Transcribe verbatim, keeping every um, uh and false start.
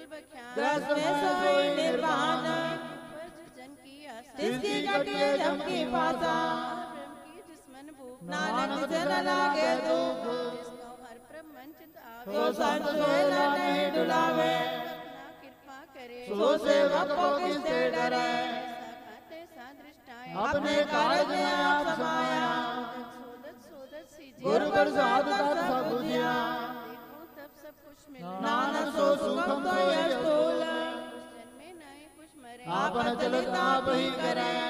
ग्रस्त में सोई निर्वाण जिसकी कटे जम की पासा नानक जन लागे दुख तो संत सोएला नहीं डुलावे सो सेवक को किससे डरे अपने कार्य में आप समाया गुरु प्रसाद तब सब बुझिया नानक सो सुखम तो यश तोल आपन चलित आप ही करे